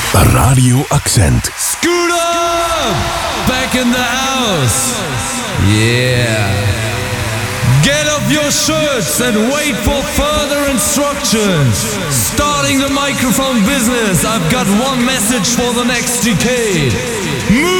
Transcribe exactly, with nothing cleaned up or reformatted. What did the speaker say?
Radio Accent. Scooter! Back in the house. Yeah. Get off your shirts and wait for further instructions. Starting the microphone business, I've got one message for the next decade. Move!